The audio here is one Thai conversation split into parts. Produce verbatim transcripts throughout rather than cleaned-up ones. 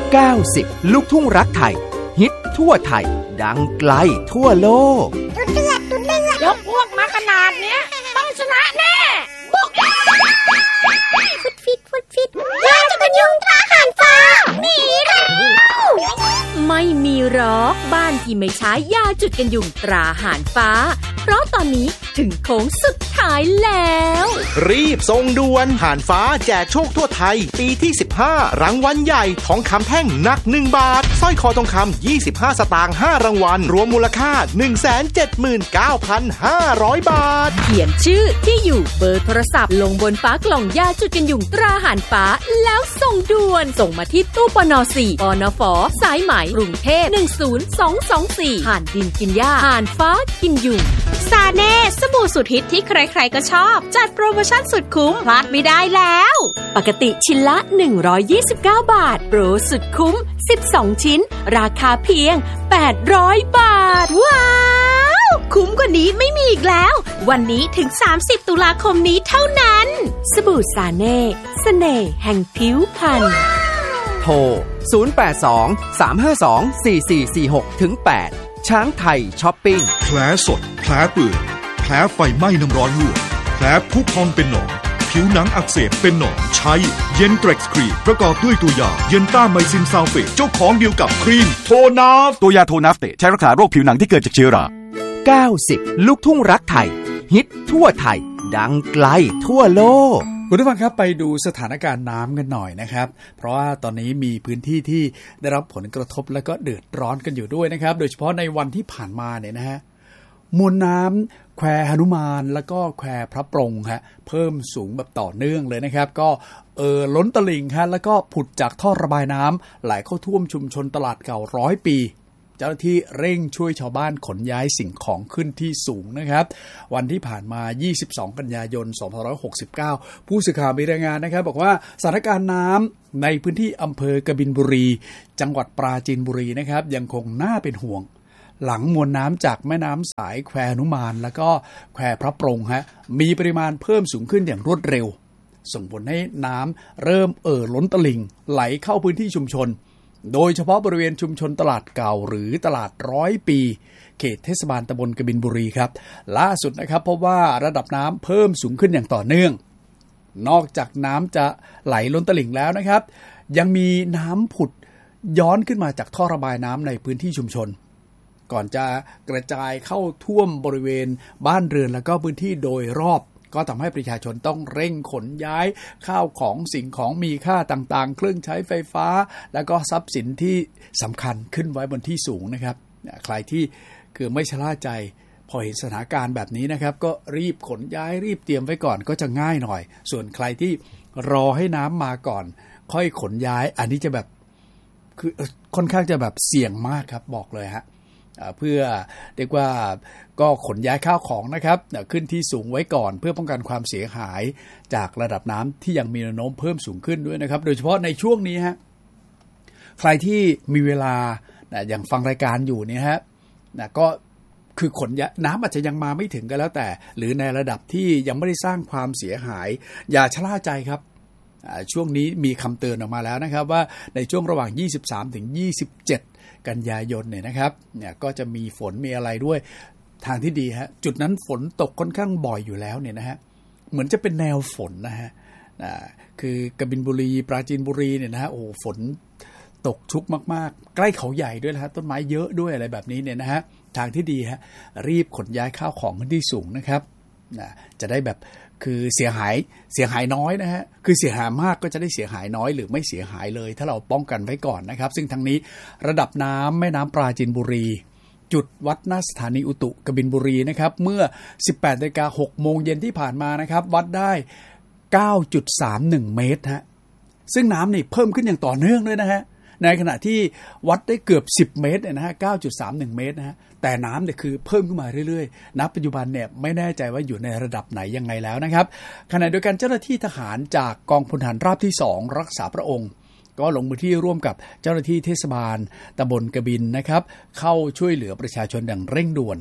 เก้าสิบลูกทุ่งรักไทยฮิตทั่วไทยดังไกลทั่วโลกตุดเดือดตุดเดือดยกพวกมาขนาดเนี้ยต้องชนะแน่บุกฟุดฟิตฟุดฟิตยาจะเป็นยุงตราหันฟ้าหนีแล้วไม่มีหรอกบ้านที่ไม่ใช้ยาจุดกันยุงตราหานฟ้าเพราะตอนนี้ถึงโค้งสุดท้ายแล้วรีบส่งด่วนหานฟ้าแจกโชคทั่วไทยปีที่สิบห้ารางวัลใหญ่ทองคำแท่งหนักหนึ่งบาทสร้อยคอทองคำยี่สิบห้าสตางค์ห้ารางวัลรวมมูลค่า หนึ่งแสนเจ็ดหมื่นเก้าพันห้าร้อย บาทเขียนชื่อที่อยู่เบอร์โทรศัพท์ลงบนฝากล่องยาจุดกันยุงตราหานฟ้าแล้วส่งด่วนส่งมาที่ตู้ปนสี่ปนฝสายไหมกรุงเทพหนึ่งศูนย์สองสองสี่หานดินกินยาหานฟ้ากินยุงซาเน่สบู่สุดฮิตที่ใครๆก็ชอบจัดโปรโมชั่นสุดคุ้มพลาดไม่ได้แล้วปกติชิ้นละหนึ่งร้อยยี่สิบเก้าบาทโปรสุดคุ้มสิบสองชิ้นราคาเพียงแปดร้อยบาทว้าวคุ้มกว่านี้ไม่มีอีกแล้ววันนี้ถึงสามสิบตุลาคมนี้เท่านั้นสบู่ซาเน่เสน่ห์แห่งผิวพรรณโทรศูนย์ แปด สอง สาม ห้า สอง สี่ สี่ สี่ หก ถึง แปดช้างไทยช้อปปิ้งแผลสดแผลเปื่อยแผลไฟไหม้น้ำร้อนลวกแผลพุพองเป็นหนองผิวหนังอักเสบเป็นหนองใช้เย็นเทร็กซ์ครีมประกอบด้วยตัวยาเย็นต้าไมซินซัลเฟตเจ้าของเดียวกับครีมโทนาฟตัวยาโทนาฟเตใช้รักษาโรคผิวหนังที่เกิดจากเชื้อราเก้าสิบลูกทุ่งรักไทยฮิตทั่วไทยดังไกลทั่วโลกคุณผู้ฟังครับไปดูสถานการณ์น้ำกันหน่อยนะครับเพราะว่าตอนนี้มีพื้นที่ที่ได้รับผลกระทบและก็เดือดร้อนกันอยู่ด้วยนะครับโดยเฉพาะในวันที่ผ่านมาเนี่ยนะฮะมวลน้ำแควหนุมานแล้วก็แควพระปรงฮะเพิ่มสูงแบบต่อเนื่องเลยนะครับก็เออล้นตลิ่งฮะแล้วก็ผุดจากท่อระบายน้ำไหลเข้าท่วมชุมชนตลาดเก่าร้อยปีเจ้าหน้าที่เร่งช่วยชาวบ้านขนย้ายสิ่งของขึ้นที่สูงนะครับวันที่ผ่านมายี่สิบสองกันยายนสองพันห้าร้อยหกสิบเก้าผู้สื่อข่าวมีรายงานนะครับบอกว่าสถานการณ์น้ำในพื้นที่อำเภอกบินบุรีจังหวัดปราจีนบุรีนะครับยังคงน่าเป็นห่วงหลังมวลน้ำจากแม่น้ำสายแควหนุมานแล้วก็แควพระปรงฮะมีปริมาณเพิ่มสูงขึ้นอย่างรวดเร็วส่งผลให้น้ำเริ่มเอ่อล้นตลิ่งไหลเข้าพื้นที่ชุมชนโดยเฉพาะบริเวณชุมชนตลาดเก่าหรือตลาดร้อยปีเขตเทศบาลตำบลกบินบุรีครับล่าสุดนะครับพบว่าระดับน้ำเพิ่มสูงขึ้นอย่างต่อเนื่องนอกจากน้ำจะไหลล้นตลิ่งแล้วนะครับยังมีน้ำผุดย้อนขึ้นมาจากท่อระบายน้ำในพื้นที่ชุมชนก่อนจะกระจายเข้าท่วมบริเวณบ้านเรือนแล้วก็พื้นที่โดยรอบก็ทำให้ประชาชนต้องเร่งขนย้ายข้าวของสิ่งของมีค่าต่างๆเครื่องใช้ไฟฟ้าแล้วก็ทรัพย์สินที่สำคัญขึ้นไว้บนที่สูงนะครับใครที่คือไม่ชะล่าใจพอเห็นสถานการณ์แบบนี้นะครับก็รีบขนย้ายรีบเตรียมไว้ก่อนก็จะง่ายหน่อยส่วนใครที่รอให้น้ำมาก่อนค่อยขนย้ายอันนี้จะแบบคือค่อนข้างจะแบบเสี่ยงมากครับบอกเลยฮะเพื่อเรียกว่าก็ขนย้ายข้าวของนะครับขึ้นที่สูงไว้ก่อนเพื่อป้องกันความเสียหายจากระดับน้ำที่ยังมีแนวโน้มเพิ่มสูงขึ้นด้วยนะครับโดยเฉพาะในช่วงนี้ฮะใครที่มีเวลาอย่างฟังรายการอยู่เนี่ยฮะก็คือขนย้ายน้ำอาจจะยังมาไม่ถึงก็แล้วแต่หรือในระดับที่ยังไม่ได้สร้างความเสียหายอย่าชะล่าใจครับช่วงนี้มีคำเตือนออกมาแล้วนะครับว่าในช่วงระหว่างยี่สิบสามถึงยี่สิบเจ็ดกันยายนเนี่ยนะครับเนี่ยก็จะมีฝนมีอะไรด้วยทางที่ดีฮะจุดนั้นฝนตกค่อนข้างบ่อยอยู่แล้วเนี่ยนะฮะเหมือนจะเป็นแนวฝนนะฮะคือกบินบุรีปราจีนบุรีเนี่ยนะฮะโอ้ฝนตกชุกมากๆใกล้เขาใหญ่ด้วยนะฮะต้นไม้เยอะด้วยอะไรแบบนี้เนี่ยนะฮะทางที่ดีฮะรีบขนย้ายข้าวของขึ้นที่สูงนะครับนะจะได้แบบคือเสียหายเสียหายน้อยนะฮะคือเสียหายมากก็จะได้เสียหายน้อยหรือไม่เสียหายเลยถ้าเราป้องกันไว้ก่อนนะครับซึ่งทางนี้ระดับน้ำแม่น้ำปราจีนบุรีจุดวัดหน้าสถานีอุตุกบินบุรีนะครับเมื่อ สิบแปดนาฬิกาหกโมงเย็นที่ผ่านมานะครับวัดได้ เก้าจุดสามหนึ่ง เมตรฮะซึ่งน้ำนี่เพิ่มขึ้นอย่างต่อเนื่องด้วยนะฮะในขณะที่วัดได้เกือบสิบเมตรเนี่ยนะฮะ เก้าจุดสามหนึ่ง เมตรนะฮะแต่น้ำเนี่ยคือเพิ่มขึ้นมาเรื่อยๆณปัจจุบันเนี่ยไม่แน่ใจว่าอยู่ในระดับไหนยังไงแล้วนะครับขณะเดียวกันเจ้าหน้าที่ทหารจากกองพลทหารราบที่สองรักษาพระองค์ก็ลงพื้นที่ร่วมกับเจ้าหน้าที่เทศบาลตำบลกบินนะครับเข้าช่วยเหลือประชาชนอย่างเร่งด่วน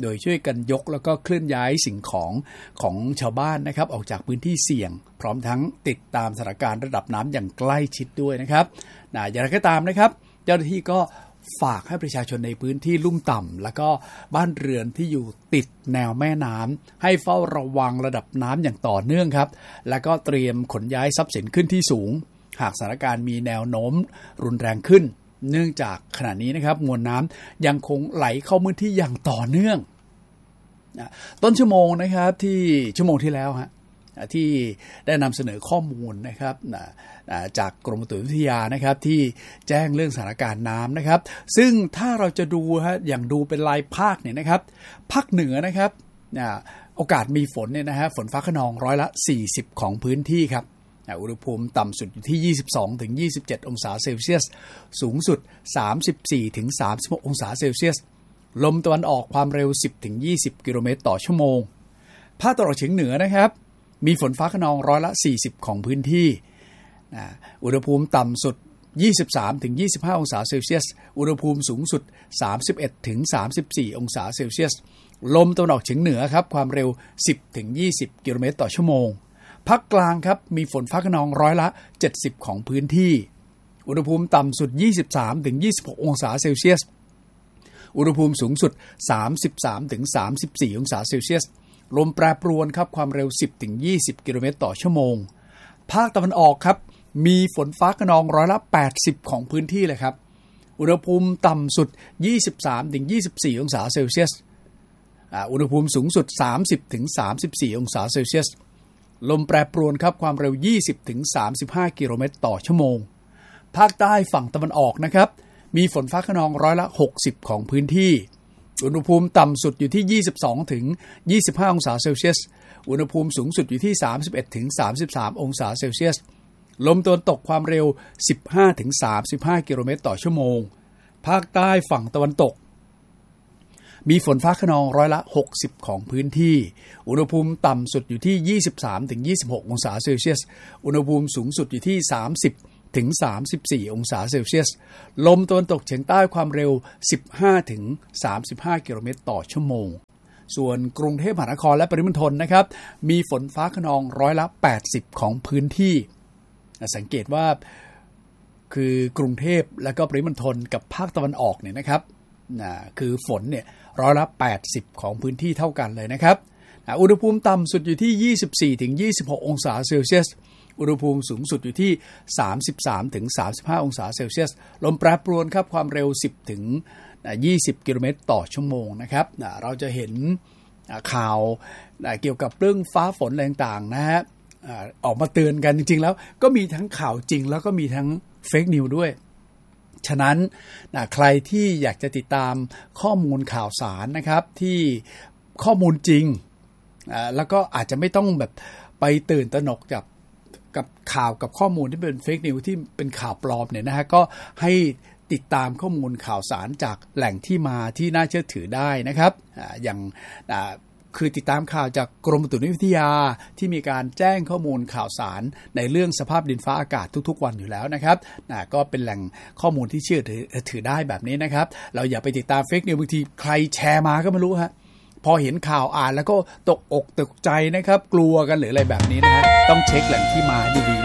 โดยช่วยกันยกแล้วก็เคลื่อนย้ายสิ่งของของชาวบ้านนะครับออกจากพื้นที่เสี่ยงพร้อมทั้งติดตามสถานการณ์ระดับน้ำอย่างใกล้ชิดด้วยนะครับนะอย่างไรก็ตามนะครับเจ้าหน้าที่ก็ฝากให้ประชาชนในพื้นที่ลุ่มต่ำแล้วก็บ้านเรือนที่อยู่ติดแนวแม่น้ำให้เฝ้าระวังระดับน้ำอย่างต่อเนื่องครับแล้วก็เตรียมขนย้ายทรัพย์สินขึ้นที่สูงหากสถานการณ์มีแนวโน้มรุนแรงขึ้นเนื่องจากขณะนี้นะครับมวลน้ำยังคงไหลเข้าพื้นที่อย่างต่อเนื่องต้นชั่วโมงนะครับที่ชั่วโมงที่แล้วฮะที่ได้นำเสนอข้อมูลนะครับจากกรมอุตุนิยมวิทยานะครับที่แจ้งเรื่องสถานการณ์น้ำนะครับซึ่งถ้าเราจะดูฮะอย่างดูเป็นรายภาคเนี่ยนะครับภาคเหนือนะครับโอกาสมีฝนเนี่ยนะฮะฝนฟ้าคะนองร้อยละสี่สิบของพื้นที่ครับอุณหภูมิต่ำสุดอยู่ที่ ยี่สิบสองถึงยี่สิบเจ็ด องศาเซลเซียสสูงสุด สามสิบสี่ถึงสามสิบหก องศาเซลเซียสลมตะวันออกความเร็ว สิบถึงยี่สิบ กิโลเมตรต่อชั่วโมงภาคตะวันออกเฉียงเหนือนะครับมีฝนฟ้าคะนองร้อยละสี่สิบของพื้นที่อุณหภูมิต่ำสุด ยี่สิบสามถึงยี่สิบห้า องศาเซลเซียสอุณหภูมิสูงสุด สามสิบเอ็ดถึงสามสิบสี่ องศาเซลเซียสลมตะวันออกเฉียงเหนือครับความเร็ว สิบถึงยี่สิบ กิโลเมตรต่อชั่วโมงภาคกลางครับมีฝนฟ้าคะนองร้อยละเจ็ดสิบของพื้นที่อุณหภูมิต่ำสุด ยี่สิบสามถึงยี่สิบหก องศาเซลเซียสอุณหภูมิสูงสุด สามสิบสามถึงสามสิบสี่ องศาเซลเซียสลมแปรปรวนครับความเร็ว สิบถึงยี่สิบ กิโลเมตรต่อชั่วโมงภาคตะวันออกครับมีฝนฟ้าคะนองร้อยละแปดสิบของพื้นที่เลยครับอุณหภูมิต่ำสุด ยี่สิบสามถึงยี่สิบสี่ องศาเซลเซียสอุณหภูมิสูงสุด สามสิบถึงสามสิบสี่ องศาเซลเซียสลมแปรปรวนครับความเร็ว ยี่สิบถึงสามสิบห้า กิโลเมตรต่อชั่วโมงภาคใต้ฝั่งตะวันออกนะครับมีฝนฟ้าคะนองร้อยละหกสิบของพื้นที่อุณหภูมิต่ำสุดอยู่ที่ ยี่สิบสองถึงยี่สิบห้า องศาเซลเซียสอุณหภูมิสูงสุดอยู่ที่ สามสิบเอ็ดถึงสามสิบสาม องศาเซลเซียสลมตะวันตกความเร็ว สิบห้าถึงสามสิบห้า กิโลเมตรต่อชั่วโมงภาคใต้ฝั่งตะวันตกมีฝนฟ้าคะนองร้อยละหกสิบของพื้นที่อุณหภูมิต่ำสุดอยู่ที่ ยี่สิบสามถึงยี่สิบหก องศาเซลเซียสอุณหภูมิสูงสุดอยู่ที่ สามสิบถึงสามสิบสี่ องศาเซลเซียสลมตะวันตกเฉียงใต้ความเร็ว สิบห้าถึงสามสิบห้า กิโลเมตรต่อชั่วโมงส่วนกรุงเทพมหานครและปริมณฑลนะครับมีฝนฟ้าคะนองร้อยละแปดสิบของพื้นที่สังเกตว่าคือกรุงเทพและก็ปริมณฑลกับภาคตะวันออกเนี่ยนะครับนะคือฝนเนี่ยร้อยละแปดสิบของพื้นที่เท่ากันเลยนะครับอุณหภูมิต่ำสุดอยู่ที่ ยี่สิบสี่ถึงยี่สิบหก องศาเซลเซียสอุณหภูมิสูงสุดอยู่ที่ สามสิบสามถึงสามสิบห้า องศาเซลเซียสลมแปรปรวนครับความเร็ว สิบถึงยี่สิบ กิโลเมตรต่อชั่วโมงนะครับเราจะเห็นข่าวเกี่ยวกับเรื่องฟ้าฝนอะไรต่างๆนะฮะออกมาเตือนกันจริงๆแล้วก็มีทั้งข่าวจริงแล้วก็มีทั้งเฟกนิวส์ด้วยฉะนั้นนะใครที่อยากจะติดตามข้อมูลข่าวสารนะครับที่ข้อมูลจริงแล้วก็อาจจะไม่ต้องแบบไปตื่นตระหนกกับกับข่าวกับข้อมูลที่เป็นเฟกนิวส์ที่เป็นข่าวปลอมเนี่ยนะฮะก็ให้ติดตามข้อมูลข่าวสารจากแหล่งที่มาที่น่าเชื่อถือได้นะครับอ่าอย่างอ่าคือติดตามข่าวจากกรมอุตุนิยมวิทยาที่มีการแจ้งข้อมูลข่าวสารในเรื่องสภาพดินฟ้าอากาศทุกๆวันอยู่แล้วนะครับอ่าก็เป็นแหล่งข้อมูลที่เชื่อถือถือได้แบบนี้นะครับเราอย่าไปติดตามเฟกนิวส์บางทีใครแชร์มาก็ไม่รู้ฮะพอเห็นข่าวอ่านแล้วก็ตกอกตกใจนะครับกลัวกันหรืออะไรแบบนี้นะฮะต้องเช็คแหล่งที่มาดีๆ